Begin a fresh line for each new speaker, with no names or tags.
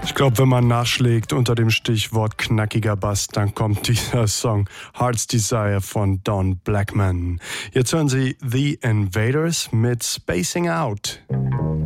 Ich glaube, wenn man nachschlägt unter dem Stichwort knackiger Bass, dann kommt dieser Song Heart's Desire von Don Blackman. Jetzt hören Sie The Invaders mit Spacing Out.